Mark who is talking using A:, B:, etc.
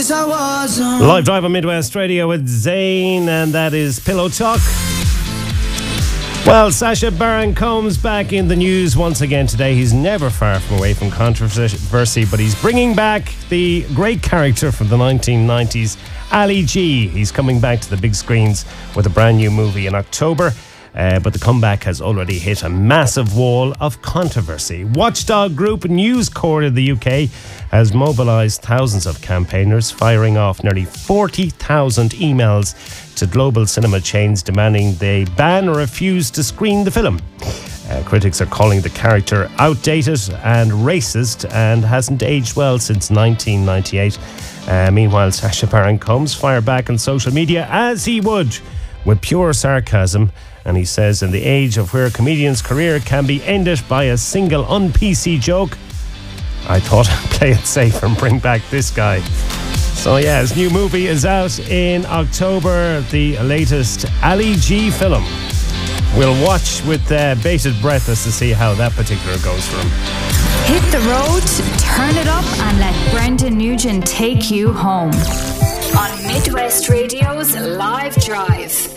A: wish I wasn't.
B: Live Drive on Midwest Radio with Zayn, and that is Pillow Talk. Well, Sacha Baron Cohen's back in the news once again today. He's never far from away from controversy, but he's bringing back the great character from the 1990s, Ali G. He's coming back to the big screens with a brand new movie in October. But the comeback has already hit a massive wall of controversy. Watchdog group News Corp in the UK has mobilised thousands of campaigners, firing off nearly 40,000 emails to global cinema chains demanding they ban or refuse to screen the film. Critics are calling the character outdated and racist and hasn't aged well since 1998. Meanwhile, Sacha Baron Cohen's fired back on social media as he would, with pure sarcasm. And he says, in the age of where a comedian's career can be ended by a single un-PC joke, I thought I'd play it safe and bring back this guy. So yeah, his new movie is out in October, the latest Ali G film. We'll watch with bated breath as to see how that particular goes for him.
C: Hit the road, turn it up, and let Brendan Nugent take you home. On Midwest Radio's Live Drive.